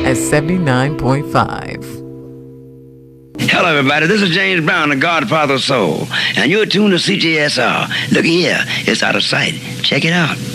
at 79.5. Hello, everybody. This is James Brown, the Godfather of Soul, and you're tuned to CJSR. Look here, it's out of sight. Check it out.